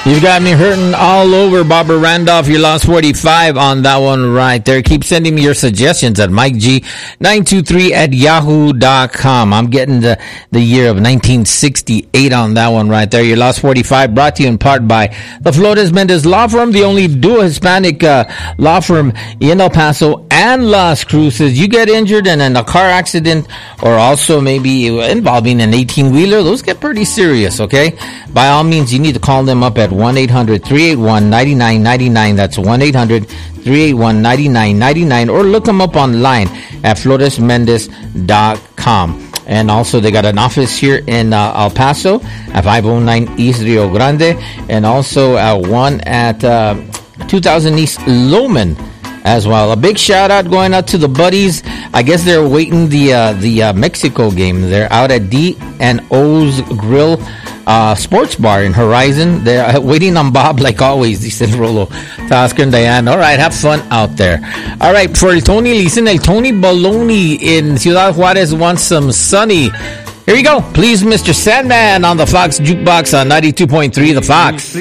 You've got me hurting all over. Barbara Randolph, your Lost 45 on that one right there. Keep sending me your suggestions at MikeG923 at yahoo.com. I'm getting the year of 1968 on that one right there. Your Lost 45 brought to you in part by the Flores Mendez Law Firm, the only dual Hispanic law firm in El Paso and Las Cruces. You get injured in a car accident or also maybe involving an 18-wheeler, those get pretty serious, okay? By all means, you need to call them up at 1-800-381-9999. That's 1-800-381-9999. Or look them up online at floresmendez.com. And also, they got an office here in El Paso at 509 East Rio Grande. And also one at 2000 East Loman as well. A big shout out going out to the buddies. I guess they're waiting the Mexico game. They're out at D&O's Grill Sports Bar in Horizon. They're waiting on Bob like always. He said, Rolo, Oscar and Diane. All right, have fun out there. All right, for El Tony, listen, El Tony Baloney in Ciudad Juarez wants some sunny. Here you go. Please, Mr. Sandman on the Fox Jukebox on 92.3 The Fox.